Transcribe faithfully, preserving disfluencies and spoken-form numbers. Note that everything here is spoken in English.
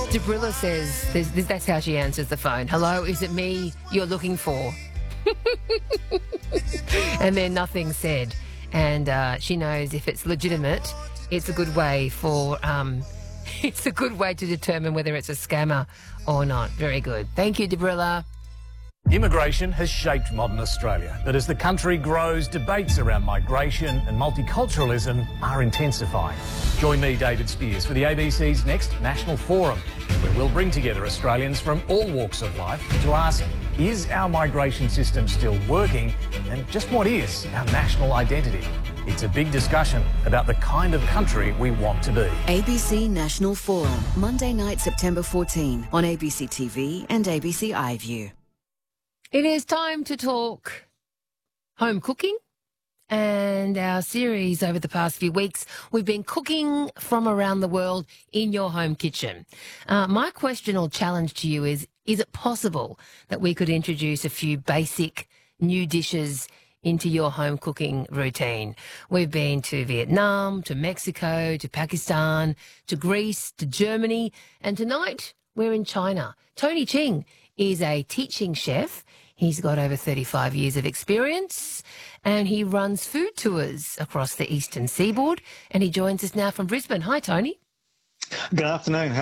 Debrilla says, this, this, that's how she answers the phone. Hello, is it me you're looking for? And then nothing said. And uh, she knows if it's legitimate, it's a good way for, um, it's a good way to determine whether it's a scammer or not. Very good. Thank you, Debrilla. Immigration has shaped modern Australia, but as the country grows, debates around migration and multiculturalism are intensifying. Join me, David Spears, for the A B C's next National Forum, where we'll bring together Australians from all walks of life to ask, is our migration system still working, and just what is our national identity? It's a big discussion about the kind of country we want to be. A B C National Forum, Monday night, September fourteenth, on A B C T V and A B C iView. It is time to talk home cooking, and our series over the past few weeks, we've been cooking from around the world in your home kitchen. Uh, my question or challenge to you is, is it possible that we could introduce a few basic new dishes into your home cooking routine? We've been to Vietnam, to Mexico, to Pakistan, to Greece, to Germany, and tonight we're in China. Tony Ching is a teaching chef. He's got over thirty-five years of experience and he runs food tours across the eastern seaboard, and he joins us now from Brisbane. Hi, Tony. Good afternoon.